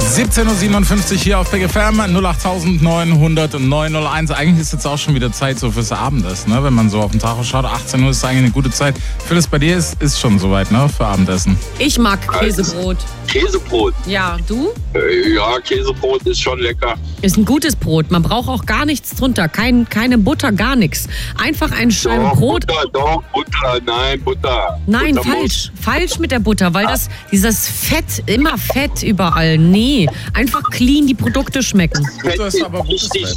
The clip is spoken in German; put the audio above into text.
17.57 Uhr hier auf Big FM, 08900 Eigentlich ist jetzt auch schon wieder Zeit so fürs Abendessen, ne? Wenn man so auf den Tacho schaut. 18 Uhr ist eigentlich eine gute Zeit. Phyllis, bei dir ist schon soweit, ne? Für Abendessen. Ich mag Käsebrot. Käsebrot? Ja, du? Ja, Käsebrot ist schon lecker. Ist ein gutes Brot. Man braucht auch gar nichts drunter. Keine Butter, gar nichts. Einfach ein Scheiben Brot. Butter. Nein, Butter falsch. Falsch mit der Butter, weil dieses Fett, immer Fett überall. Nee, einfach clean die Produkte schmecken. Fett Butter ist aber gutes richtig Fett.